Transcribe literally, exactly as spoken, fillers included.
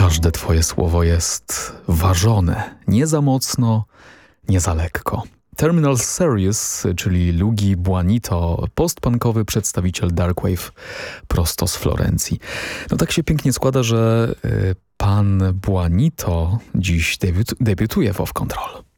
Każde twoje słowo jest ważone, nie za mocno, nie za lekko. Terminal Series, czyli Luigi Buonito, postpunkowy przedstawiciel Darkwave prosto z Florencji. No tak się pięknie składa, że y, pan Buonito dziś debiut- debiutuje w Off Control.